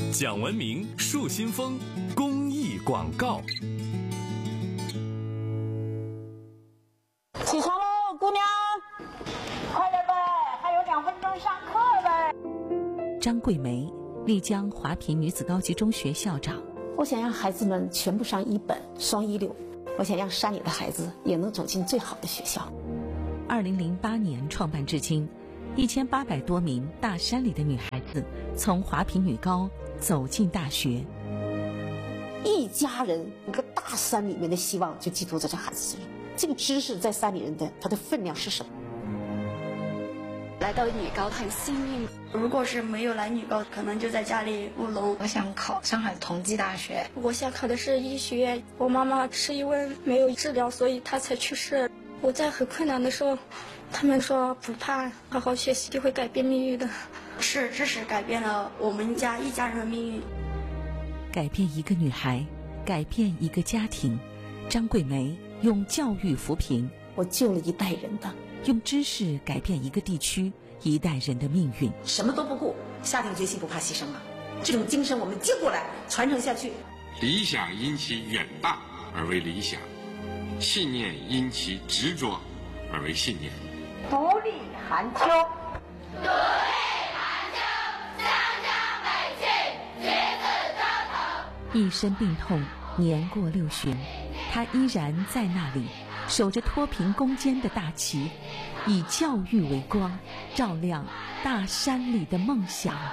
讲文明树新风公益广告。 起床喽，姑娘，快点呗，还有2分钟上课呗。 张桂梅，丽江华坪女子高级中学校长。 我想让孩子们全部上1本双1流，我想让山里的孩子也能走进最好的学校。 2008年创办至今，1800多名大山里的女孩子从华坪女高走进大学。 一家人一个大山里面的希望就寄托在这孩子身上。这个知识在山里人的它的分量是什么？ 来到女高很幸运， 如果是没有来女高，可能就在家里务农。 我想考上海同济大学。 我想考的是医学院。我妈妈是因为没有治疗，所以她才去世。我在很困难的时候，他们说不怕，好好学习就会改变命运的。 是知识改变了我们一家人的命运， 改变一个女孩，改变一个家庭。张桂梅用教育扶贫， 我救了一代人的； 用知识改变一个地区一代人的命运。 什么都不顾，下定决心不怕牺牲了。这种精神我们接过来，传承下去。 理想因其远大而为理想，信念因其执着而为信念。 独立寒秋， 独立寒秋，湘江北去，橘子招头。 一身病痛，年过60旬，他依然在那里，守着脱贫攻坚的大旗，以教育为光，照亮大山里的梦想。